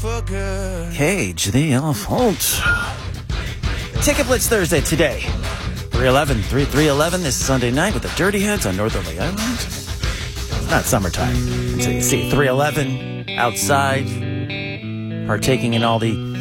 Cage the Elephant. Ticket Blitz Thursday today. 311 this Sunday night with the Dirty Heads on Northerly Island. It's not summertime until you see 311 outside, partaking in all the